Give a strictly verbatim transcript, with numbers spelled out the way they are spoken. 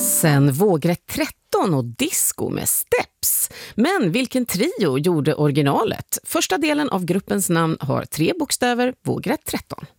Sen Vågrätt tretton och disco med Steps. Men vilken trio gjorde originalet? Första delen av gruppens namn har tre bokstäver, Vågrätt tretton.